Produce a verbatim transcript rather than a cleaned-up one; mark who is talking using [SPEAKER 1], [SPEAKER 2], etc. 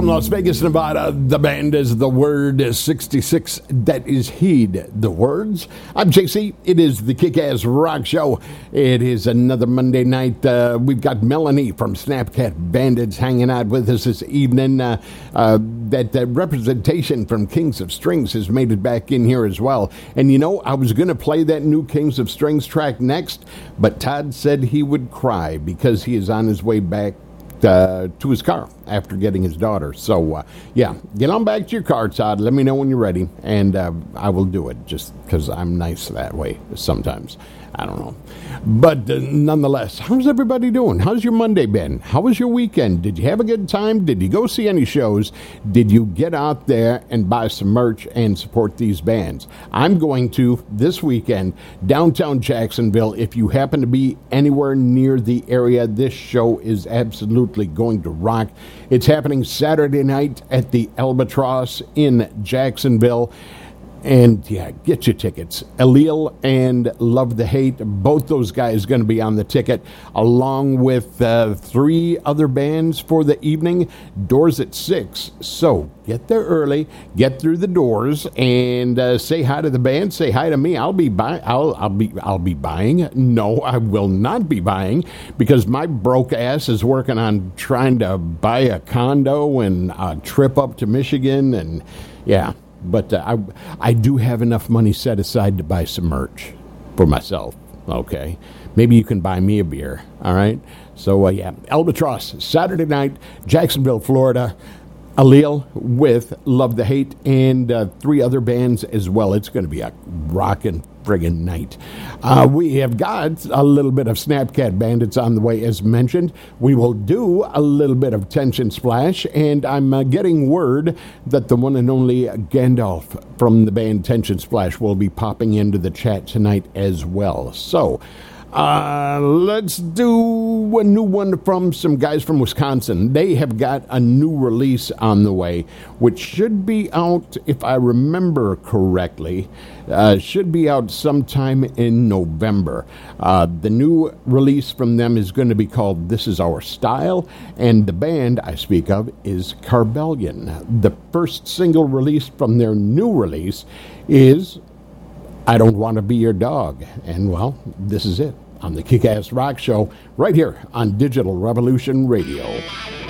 [SPEAKER 1] from Las Vegas, Nevada. The band is The Word sixty-six. That is Heed the Words. I'm J C. It is the Kick-Ass Rock Show. It is another Monday night. Uh, we've got Melanie from Snapcat Bandits hanging out with us this evening. Uh, uh, that uh, representation from Kings of Strings has made it back in here as well. And you know, I was going to play that new Kings of Strings track next, but Todd said he would cry because he is on his way back Uh, to his car after getting his daughter. So, uh, yeah, get on back to your car, Todd. Let me know when you're ready, and uh, I will do it just because I'm nice that way sometimes. I don't know. But uh, nonetheless, how's everybody doing? How's your Monday been? How was your weekend? Did you have a good time? Did you go see any shows? Did you get out there and buy some merch and support these bands? I'm going to this weekend, downtown Jacksonville. If you happen to be anywhere near the area, this show is absolutely going to rock. It's happening Saturday night at the Albatross in Jacksonville. And, yeah, get your tickets. Allele and Love the Hate, both those guys going to be on the ticket, along with uh, three other bands for the evening. Doors at six. So get there early, get through the doors, and uh, say hi to the band. Say hi to me. I'll be buy. I'll I'll be I'll be buying. No, I will not be buying because my broke ass is working on trying to buy a condo and a trip up to Michigan, and yeah. But uh, I, I do have enough money set aside to buy some merch for myself, okay? Maybe you can buy me a beer, all right? So, uh, yeah, Albatross, Saturday night, Jacksonville, Florida. Allele with Love the Hate and uh, three other bands as well. It's going to be a rockin' friggin' night. Uh, we have got a little bit of Snapcat Bandits on the way, as mentioned. We will do a little bit of Tension Splash, and I'm uh, getting word that the one and only Gandalf from the band Tension Splash will be popping into the chat tonight as well. So, Uh, let's do a new one from some guys from Wisconsin. They have got a new release on the way, which should be out, if I remember correctly, uh, should be out sometime in November. Uh, the new release from them is going to be called This Is Our Style, and the band I speak of is Carbellion. The first single released from their new release is I Don't Want to Be Your Dog. And, well, this is it on the Kick-Ass Rock Show right here on Digital Revolution Radio.